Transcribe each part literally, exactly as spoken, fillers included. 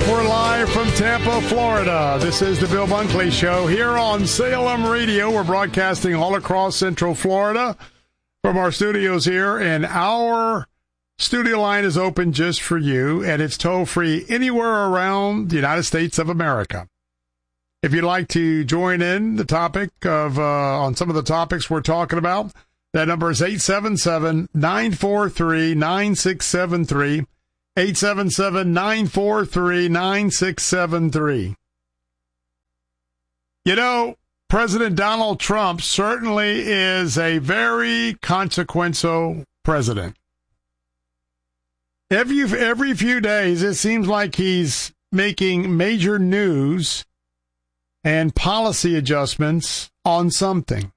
back. We're live from Tampa, Florida. This is the Bill Bunkley Show here on Salem Radio. We're broadcasting all across Central Florida from our studios here, and our studio line is open just for you, and it's toll-free anywhere around the United States of America. If you'd like to join in the topic of uh, on some of the topics we're talking about, that number is eight seven seven, nine four three, nine six seven three. eight seven seven, nine four three, nine six seven three. You know, President Donald Trump certainly is a very consequential president. Every, every few days, it seems like he's making major news and policy adjustments on something.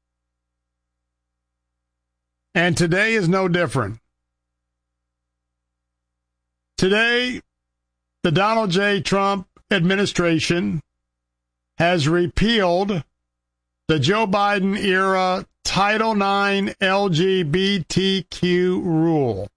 And today is no different. Today, the Donald J. Trump administration has repealed the Joe Biden era Title nine L G B T Q rule.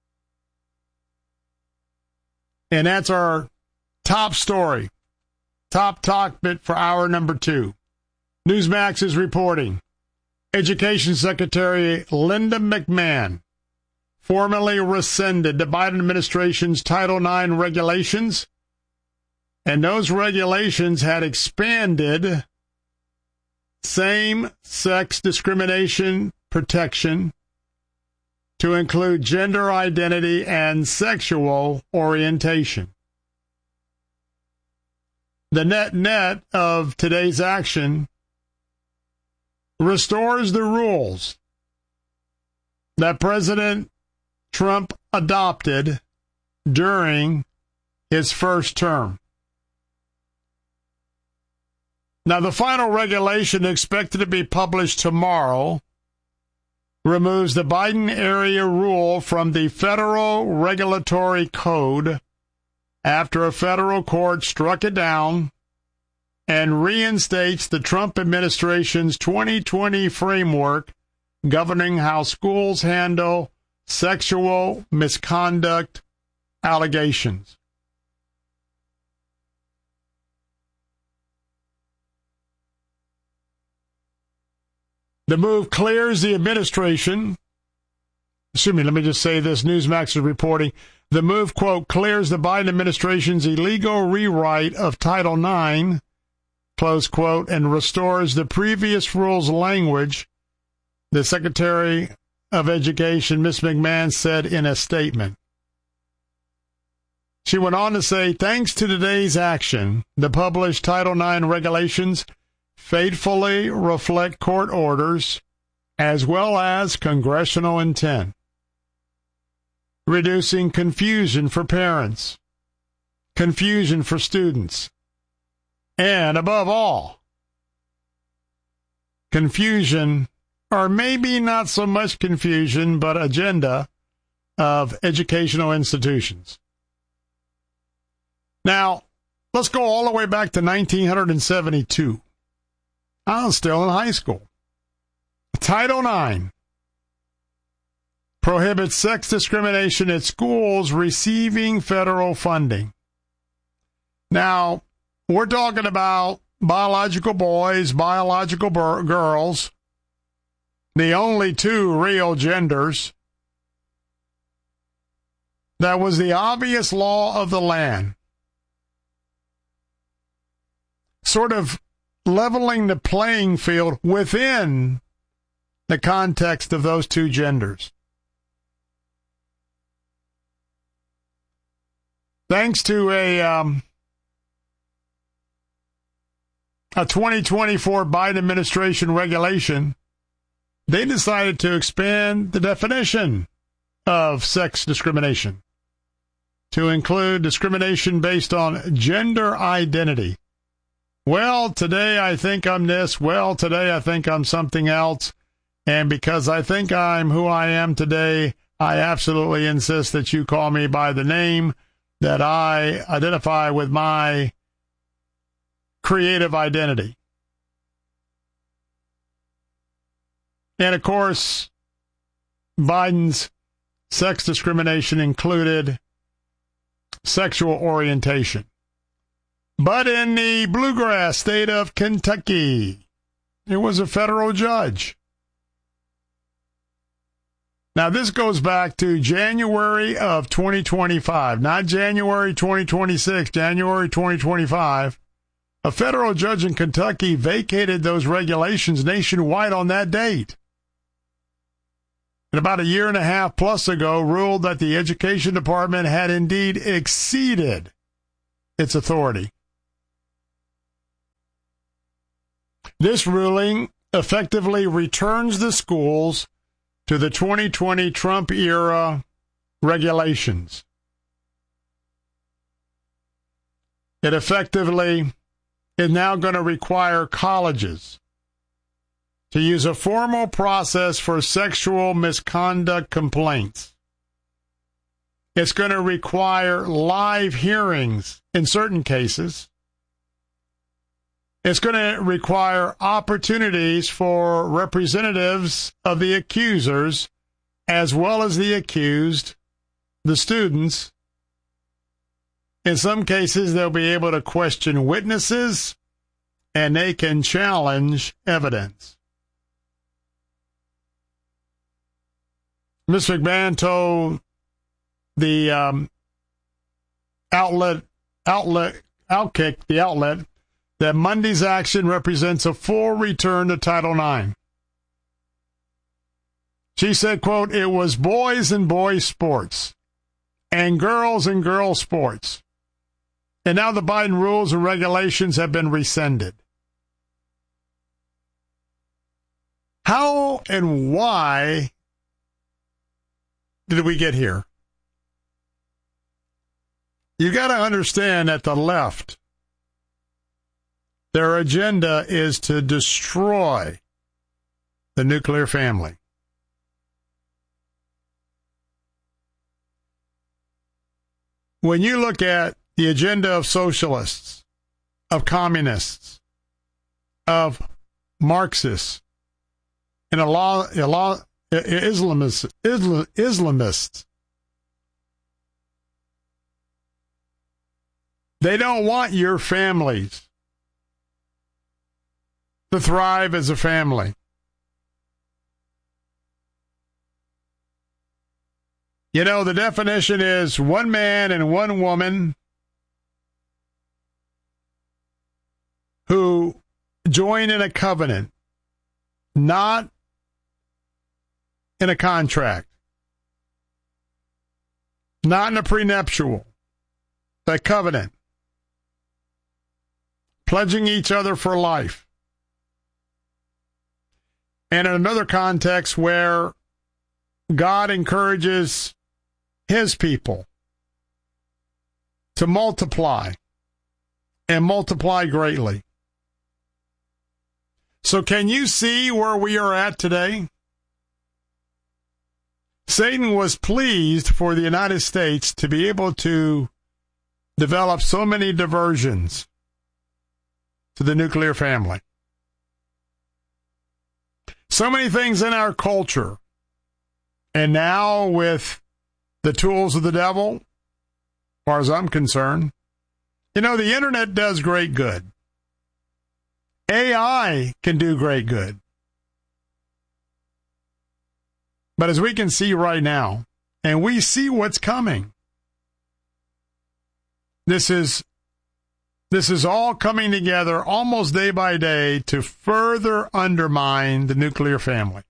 And that's our top story, top topic for hour number two. Newsmax is reporting Education Secretary Linda McMahon formally rescinded the Biden administration's Title nine regulations, and those regulations had expanded same-sex discrimination protection to include gender identity and sexual orientation. The net-net of today's action restores the rules that President Trump adopted during his first term. Now, the final regulation expected to be published tomorrow removes the Biden area rule from the Federal Regulatory Code after a federal court struck it down and reinstates the Trump administration's twenty twenty framework governing how schools handle sexual misconduct allegations. The move clears the administration. Excuse me, let me just say this. Newsmax is reporting. The move, quote, clears the Biden administration's illegal rewrite of Title nine, close quote, and restores the previous rule's language, the Secretary of Education, Miz McMahon, said in a statement. She went on to say, thanks to today's action, the published Title nine regulations faithfully reflect court orders as well as congressional intent, reducing confusion for parents, confusion for students, and above all, confusion, or maybe not so much confusion, but agenda of educational institutions. Now, let's go all the way back to nineteen seventy-two. I was still in high school. Title nine prohibits sex discrimination at schools receiving federal funding. Now, we're talking about biological boys, biological bur- girls, the only two real genders. That was the obvious law of the land. Sort of leveling the playing field within the context of those two genders. Thanks to a um, a twenty twenty-four Biden administration regulation, they decided to expand the definition of sex discrimination to include discrimination based on gender identity. Well, today I think I'm this. Well, today I think I'm something else. And because I think I'm who I am today, I absolutely insist that you call me by the name that I identify with my creative identity. And of course, Biden's sex discrimination included sexual orientation. But in the bluegrass state of Kentucky, it was a federal judge. Now, this goes back to January of twenty twenty-five, not January twenty twenty-six, January twenty twenty-five. A federal judge in Kentucky vacated those regulations nationwide on that date. And about a year and a half plus ago, ruled that the Education Department had indeed exceeded its authority. This ruling effectively returns the schools to the twenty twenty Trump-era regulations. It effectively is now going to require colleges to use a formal process for sexual misconduct complaints. It's going to require live hearings in certain cases. It's going to require opportunities for representatives of the accusers as well as the accused, the students. In some cases, they'll be able to question witnesses and they can challenge evidence. Miz McMahon told the um, outlet, outlet, Outkick, the outlet, that Monday's action represents a full return to Title nine. She said, quote, "It was boys and boys sports and girls and girls sports. And now the Biden rules and regulations have been rescinded." How and why did we get here? You got to understand that the left, their agenda is to destroy the nuclear family. When you look at the agenda of socialists, of communists, of Marxists, and Allah, Allah, Islamists, Islam, Islamists, they don't want your families to thrive as a family. You know, the definition is one man and one woman who join in a covenant, not in a contract, not in a prenuptial, a covenant, pledging each other for life. And in another context where God encourages his people to multiply and multiply greatly. So can you see where we are at today? Satan was pleased for the United States to be able to develop so many diversions to the nuclear family. So many things in our culture. And now with the tools of the devil, as far as I'm concerned, you know, the internet does great good. A I can do great good. But as we can see right now, and we see what's coming, this is this is all coming together almost day by day to further undermine the nuclear family.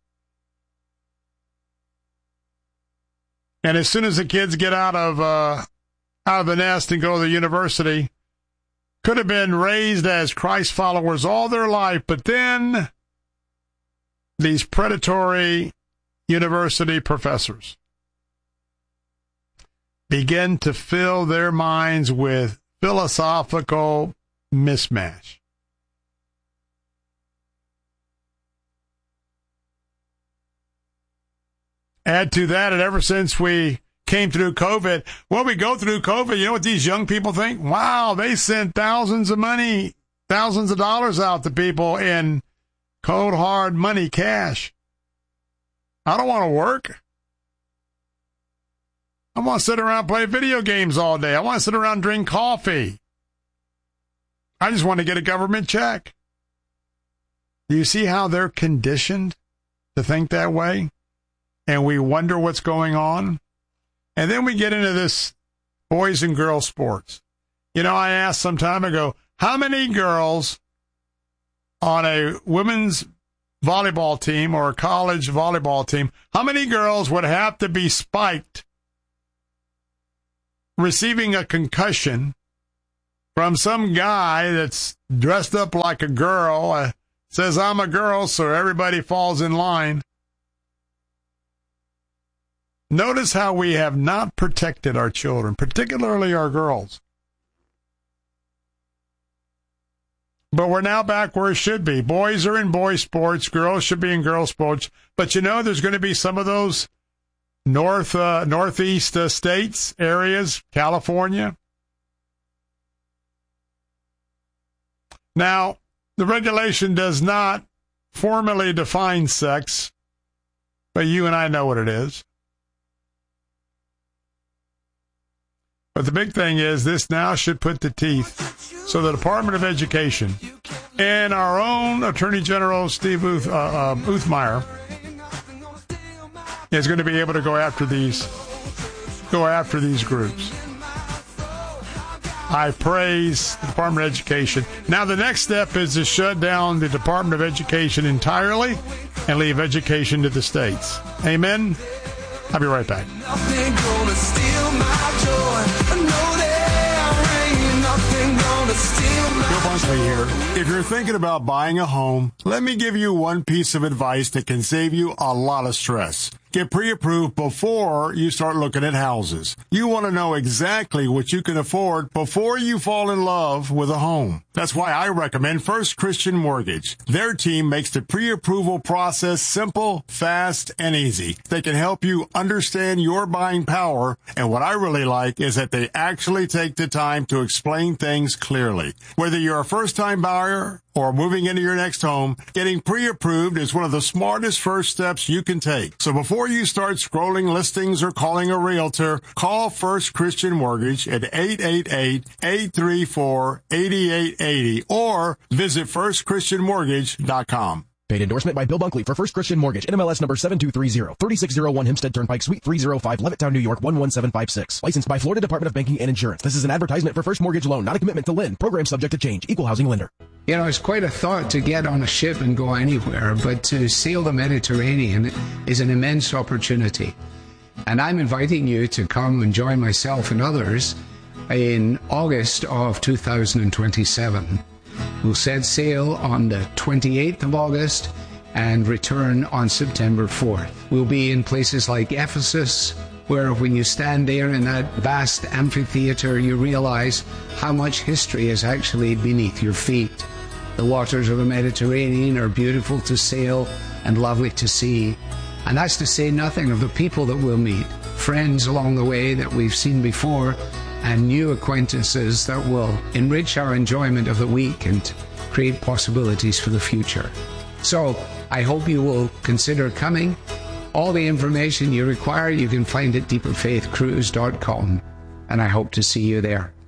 And as soon as the kids get out of uh, out of the nest and go to the university, could have been raised as Christ followers all their life, but then these predatory university professors begin to fill their minds with philosophical mismatch. Add to that, and ever since we came through COVID, well, we go through COVID, you know what these young people think? Wow, they sent thousands of money, thousands of dollars out to people in cold, hard money, cash. I don't want to work. I want to sit around and play video games all day. I want to sit around and drink coffee. I just want to get a government check. Do you see how they're conditioned to think that way? And we wonder what's going on. And then we get into this boys and girls sports. You know, I asked some time ago, how many girls on a women's volleyball team or a college volleyball team, how many girls would have to be spiked receiving a concussion from some guy that's dressed up like a girl, uh, says, I'm a girl, so everybody falls in line? Notice how we have not protected our children, particularly our girls. But we're now back where it should be. Boys are in boys sports. Girls should be in girls sports. But you know, there's going to be some of those north, uh, northeast uh, states, areas, California. Now, the regulation does not formally define sex, but you and I know what it is. But the big thing is this now should put to teeth so the Department of Education and our own Attorney General Steve Uth, uh, uh, Uthmeyer is going to be able to go after these, go after these groups. I praise the Department of Education. Now the next step is to shut down the Department of Education entirely and leave education to the states. Amen. I'll be right back. Nothing gonna steal my joy. No, there ain't nothing gonna steal my Bill Bunkley here. If you're thinking about buying a home, let me give you one piece of advice that can save you a lot of stress. Get pre-approved before you start looking at houses. You want to know exactly what you can afford before you fall in love with a home. That's why I recommend First Christian Mortgage. Their team makes the pre-approval process simple, fast, and easy. They can help you understand your buying power, and what I really like is that they actually take the time to explain things clearly. Whether you're a first-time buyer or moving into your next home, getting pre-approved is one of the smartest first steps you can take. So before you start scrolling listings or calling a realtor, call First Christian Mortgage at eight eight eight, eight three four, eight eight eight zero or visit first christian mortgage dot com. Paid endorsement by Bill Bunkley for First Christian Mortgage, N M L S number seven two three zero, three six zero one Hempstead Turnpike, Suite three oh five, Levittown, New York, one one seven five six. Licensed by Florida Department of Banking and Insurance. This is an advertisement for First Mortgage Loan, not a commitment to lend. Program subject to change. Equal housing lender. You know, it's quite a thought to get on a ship and go anywhere, but to sail the Mediterranean is an immense opportunity. And I'm inviting you to come and join myself and others in August of two thousand twenty-seven. We'll set sail on the twenty-eighth of August and return on September fourth. We'll be in places like Ephesus, where when you stand there in that vast amphitheater, you realize how much history is actually beneath your feet. The waters of the Mediterranean are beautiful to sail and lovely to see. And that's to say nothing of the people that we'll meet, friends along the way that we've seen before, and new acquaintances that will enrich our enjoyment of the week and create possibilities for the future. So I hope you will consider coming. All the information you require you can find at deeper faith cruise dot com, and I hope to see you there.